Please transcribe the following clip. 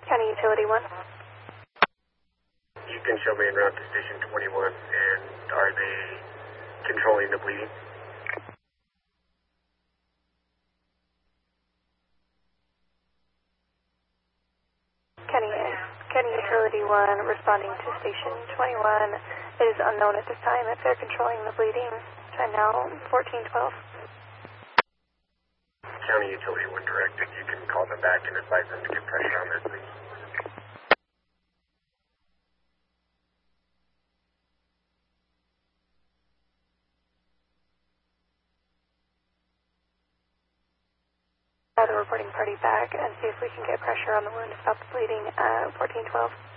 County Utility 1. You can show me en route to Station 21, and are they controlling the bleeding? County Utility 1 responding to Station 21. It is unknown at this time if they're controlling the bleeding. Time now 1412. County Utility 1 directed. You can call them back and advise them to get pressure on this, please. The reporting party back and see if we can get pressure on the wound to stop the bleeding. 1412.